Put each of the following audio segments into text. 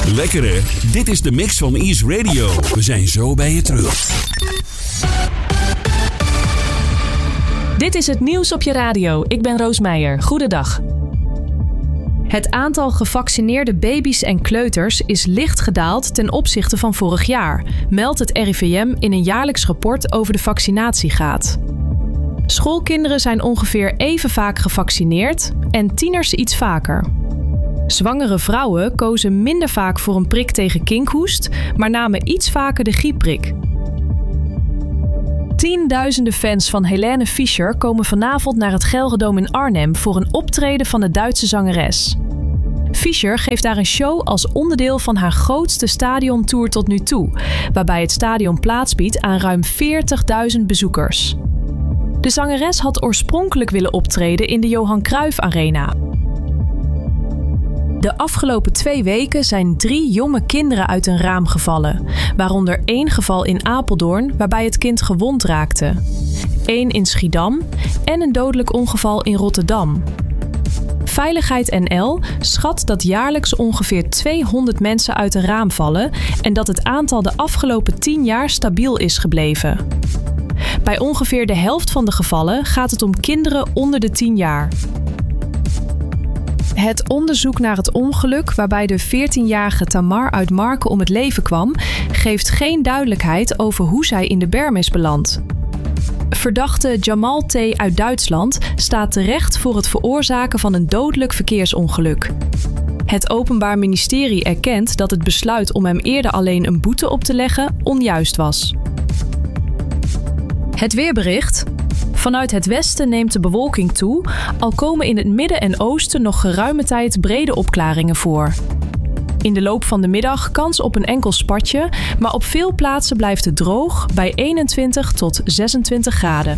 Lekker hè? Dit is de mix van Ease Radio. We zijn zo bij je terug. Dit is het nieuws op je radio. Ik ben Roos Meijer. Goedendag. Het aantal gevaccineerde baby's en kleuters is licht gedaald ten opzichte van vorig jaar, meldt het RIVM in een jaarlijks rapport over de vaccinatiegraad. Schoolkinderen zijn ongeveer even vaak gevaccineerd en tieners iets vaker. Zwangere vrouwen kozen minder vaak voor een prik tegen kinkhoest, maar namen iets vaker de griepprik. Tienduizenden fans van Helene Fischer komen vanavond naar het Gelredome in Arnhem voor een optreden van de Duitse zangeres. Fischer geeft daar een show als onderdeel van haar grootste stadiontour tot nu toe, waarbij het stadion plaats biedt aan ruim 40.000 bezoekers. De zangeres had oorspronkelijk willen optreden in de Johan Cruijff Arena. De afgelopen 2 weken zijn 3 jonge kinderen uit een raam gevallen, waaronder 1 geval in Apeldoorn waarbij het kind gewond raakte, 1 in Schiedam en een dodelijk ongeval in Rotterdam. Veiligheid NL schat dat jaarlijks ongeveer 200 mensen uit een raam vallen en dat het aantal de afgelopen 10 jaar stabiel is gebleven. Bij ongeveer de helft van de gevallen gaat het om kinderen onder de 10 jaar. Het onderzoek naar het ongeluk waarbij de 14-jarige Tamar uit Marken om het leven kwam, geeft geen duidelijkheid over hoe zij in de berm is beland. Verdachte Jamal T. uit Duitsland staat terecht voor het veroorzaken van een dodelijk verkeersongeluk. Het Openbaar Ministerie erkent dat het besluit om hem eerder alleen een boete op te leggen onjuist was. Het weerbericht. Vanuit het westen neemt de bewolking toe, al komen in het midden en oosten nog geruime tijd brede opklaringen voor. In de loop van de middag kans op een enkel spatje, maar op veel plaatsen blijft het droog bij 21 tot 26 graden.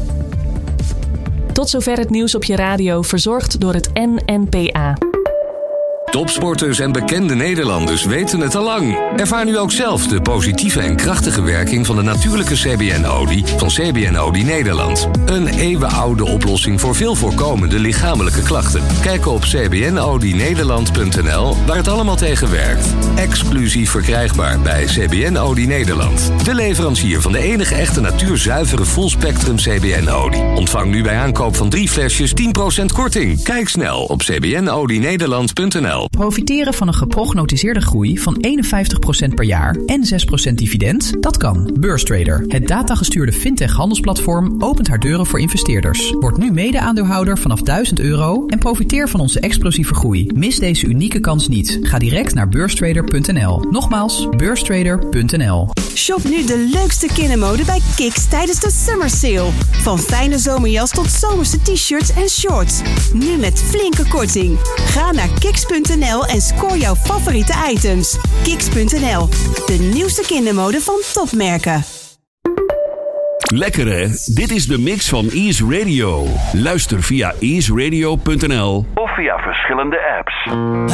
Tot zover het nieuws op je radio, verzorgd door het NNPA. Topsporters en bekende Nederlanders weten het al lang. Ervaar nu ook zelf de positieve en krachtige werking van de natuurlijke CBN-olie van CBN-olie Nederland. Een eeuwenoude oplossing voor veel voorkomende lichamelijke klachten. Kijk op cbnolienederland.nl waar het allemaal tegen werkt. Exclusief verkrijgbaar bij CBN-olie Nederland. De leverancier van de enige echte natuurzuivere fullspectrum CBN-olie. Ontvang nu bij aankoop van 3 flesjes 10% korting. Kijk snel op cbnolienederland.nl. Profiteren van een geprognotiseerde groei van 51% per jaar en 6% dividend? Dat kan. Beurstrader, het datagestuurde fintech-handelsplatform, opent haar deuren voor investeerders. Word nu mede-aandeelhouder vanaf €1000 en profiteer van onze explosieve groei. Mis deze unieke kans niet. Ga direct naar beurstrader.nl. Nogmaals, beurstrader.nl. Shop nu de leukste kindermode bij Kiks tijdens de Summer Sale. Van fijne zomerjas tot zomerse t-shirts en shorts. Nu met flinke korting. Ga naar kiks.nl en scoor jouw favoriete items. Kiks.nl, de nieuwste kindermode van topmerken. Lekker hè? Dit is de mix van Ease Radio. Luister via easeradio.nl of via verschillende apps.